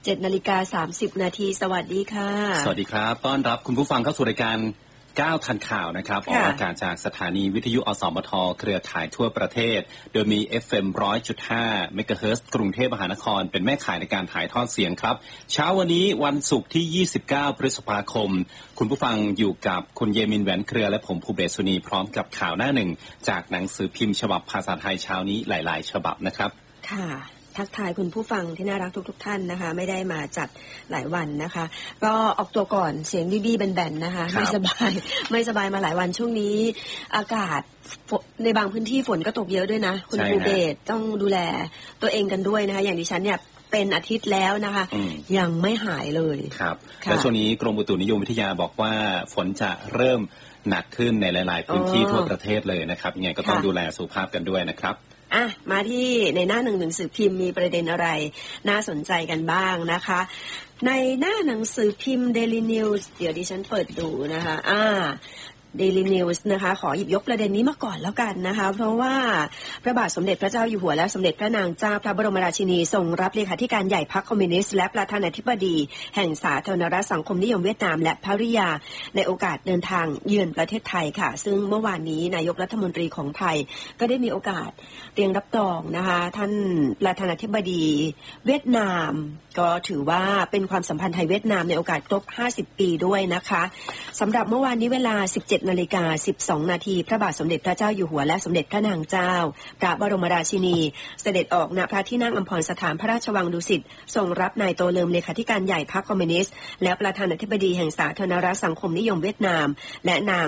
7:30 น.สวัสดีค่ะสวัสดีครับต้อนรับคุณผู้ฟังเข้าสู่รายการ9ทันข่าวนะครับออกอากาศจากสถานีวิทยุอสมทเครือข่ายทั่วประเทศโดยมี FM 100.5 เมกะเฮิรตซ์กรุงเทพมหานครเป็นแม่ข่ายในการถ่ายทอดเสียงครับเช้าวันนี้วันศุกร์ที่29พฤษภาคมคุณผู้ฟังอยู่กับคุณเยมินแหวนเครือและผมภูเบศสุนีพร้อมกับข่าวหน้าหนึ่งจากหนังสือพิมพ์ฉบับภาษาไทยเช้านี้หลายๆฉบับนะครับค่ะทักทายคุณผู้ฟังที่น่ารักทุกท่านนะคะไม่ได้มาจัดหลายวันนะคะก็ออกตัวก่อนเสียงบี้ๆแบนๆนะคะไม่สบายมาหลายวันช่วงนี้อากาศในบางพื้นที่ฝนก็ตกเยอะด้วยนะคุณภูเบศต้องดูแลตัวเองกันด้วยนะคะอย่างดิฉันเนี่ยเป็นอาทิตย์แล้วนะคะยังไม่หายเลยครับและช่วงนี้กรมอุตุนิยมวิทยาบอกว่าฝนจะเริ่มหนักขึ้นในหลายๆพื้นที่ทั่วประเทศเลยนะครับยังไงก็ต้องดูแลสุขภาพกันด้วยนะครับมาที่ในหน้าหนึ่งหนังสือพิมพ์มีประเด็นอะไรน่าสนใจกันบ้างนะคะในหน้าหนังสือพิมพ์ Daily News เดี๋ยวดิฉันเปิดดูนะคะDaily News นะคะขอหยิบยกประเด็นนี้มาก่อนแล้วกันนะคะเพราะว่าพระบาทสมเด็จพระเจ้าอยู่หัวและสมเด็จพระนางเจ้าพระบรมราชินีทรงรับเลขาธิการใหญ่พรรคคอมมิวนิสต์และประธานาธิบดีแห่งสาธารณรัฐสังคมนิยมเวียดนามและภริยาในโอกาสเดินทางเยือนประเทศไทยค่ะซึ่งเมื่อวานนี้นายกรัฐมนตรีของไทยก็ได้มีโอกาสเตรียมรับรองนะคะท่านประธานาธิบดีเวียดนามก็ถือว่าเป็นความสัมพันธ์ไทยเวียดนามในโอกาสครบ50 ปีด้วยนะคะสำหรับเมื่อวานนี้เวลา 17:12 น.พระบาทสมเด็จพระเจ้าอยู่หัวและสมเด็จพระนางเจ้าพระบรมราชินีเสด็จออกณพระที่นั่งอัมพรสถานพระราชวังดุสิตทรงรับนายโตเลิมเลขาธิการใหญ่พรรคคอมมิวนิสต์และประธานาธิบดีแห่งสาธารณรัฐสังคมนิยมเวียดนามและนาง